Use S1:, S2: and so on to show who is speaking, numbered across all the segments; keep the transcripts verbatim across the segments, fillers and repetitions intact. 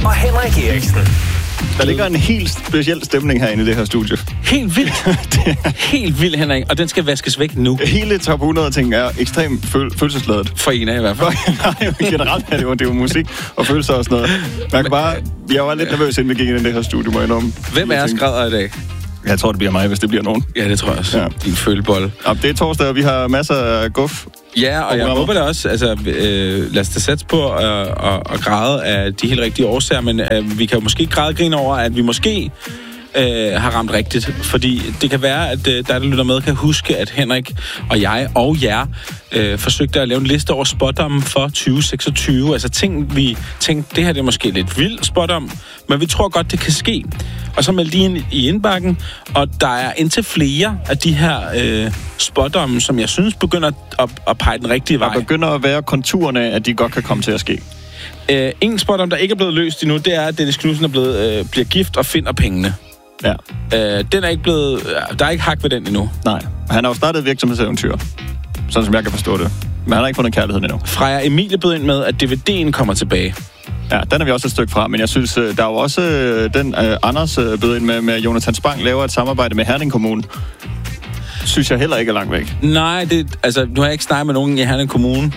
S1: og Henrik Eriksen.
S2: Der ligger en helt speciel stemning herinde i det her studie.
S3: Helt vildt. Helt vildt, Henrik. Og den skal vaskes væk nu.
S2: Hele top hundrede ting er ekstremt føl- følelsesladet.
S3: For en af i hvert fald.
S2: Nej, generelt er det jo, det er jo musik og følelser og sådan noget. Man kan bare... Jeg var lidt nervøs, inden vi gik ind i det her studie, må jeg indrømme.
S3: Hvem er skrædder i dag?
S2: Jeg tror, det bliver mig, hvis det bliver nogen.
S3: Ja, det tror jeg også. Ja. Din følebold.
S2: Ja, det er torsdag, og vi har masser af guf.
S3: Ja, og, og jeg håber da også, altså, øh, lad os da sætte på at øh, øh, græde af de helt rigtige årsager, men øh, vi kan jo måske græde grin over, at vi måske øh, har ramt rigtigt, fordi det kan være, at øh, der, der lytter med, kan huske, at Henrik og jeg og jer øh, forsøgte at lave en liste over spådommen for tyve seksogtyve, altså ting, vi tænkte, det her det er måske lidt vildt spådom, men vi tror godt, det kan ske. Og så meldte de ind i indbakken, og der er indtil flere af de her øh, spådomme, som jeg synes begynder at, at pege den rigtige vej.
S2: Der begynder at være konturerne af, at de godt kan komme til at ske.
S3: Øh, en spådom, der ikke er blevet løst endnu, det er, at Dennis Knudsen er blevet, øh, bliver gift og finder pengene.
S2: Ja.
S3: Øh, den er ikke blevet... Der er ikke hak ved den endnu.
S2: Nej. Han har jo startet virksomhedseventyr, sådan som jeg kan forstå det. Men han har ikke fundet kærligheden endnu.
S3: Freja Emilie bød ind med, at D V D'en kommer tilbage.
S2: Ja, den er vi også et stykke fra, men jeg synes, der er jo også den uh, Anders uh, bød ind med, med Jonathan Spang laver et samarbejde med Herning Kommune. Synes jeg heller ikke er langt væk.
S3: Nej, det, altså, nu har jeg ikke snakket med nogen i Herning Kommune.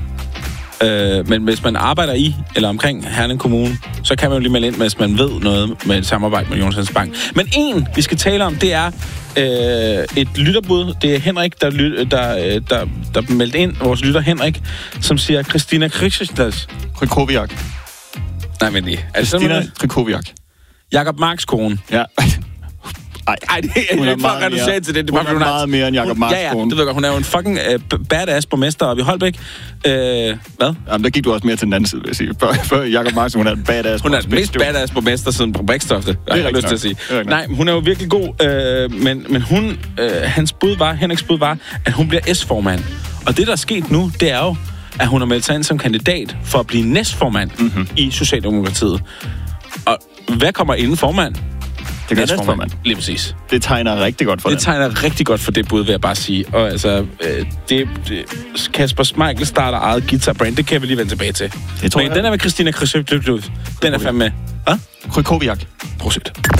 S3: Øh, men hvis man arbejder i eller omkring Herning Kommune, så kan man jo lige melde ind, hvis man ved noget med et samarbejde med Jonathan Spang. Men en, vi skal tale om, det er øh, et lytterbud. Det er Henrik, der, lyt, der, der, der meldte ind, vores lytter Henrik, som siger Christina Krikoviak.
S2: Krikoviak.
S3: Nej, men lige.
S2: Christina Krikoviak.
S3: Jakob Marks kone.
S2: Ja.
S3: Ej, Ej, det er ikke for at reducere til det. Det
S2: hun er meget mere end Jakob Marks kone.
S3: Ja, ja, det ved jeg godt. Hun er jo en fucking uh, badass borgmester oppe i Holbæk. Uh, hvad?
S2: Jamen, der gik du også mere til den anden side, vil jeg sige. Før, før Jakob Marks, hun er en badass
S3: Hun er den mest badass borgmester siden på Brækstofte.
S2: Det har
S3: jeg lyst til at sige. Nej, hun er jo virkelig god. Uh, men, men hun, uh, hans bud var, Henriks bud var, at hun bliver S-formand. Og det, der er sket nu, det er jo, at hun har meldt sig ind som kandidat for at blive næstformand mm-hmm. i Socialdemokratiet. Og hvad kommer inden formand?
S2: Det gør næstformand.
S3: Lige præcis.
S2: Det tegner rigtig godt for
S3: det.
S2: Det
S3: tegner rigtig godt for det bud, vil jeg bare sige. Og altså, øh, det, det, Kasper Schmeichel starter eget guitar-brand. Det kan vi lige vende tilbage til. Men jeg. Den er med Christina Krikoviak. Den er fandme... Hvad?
S2: Krikoviak.
S3: Prosit.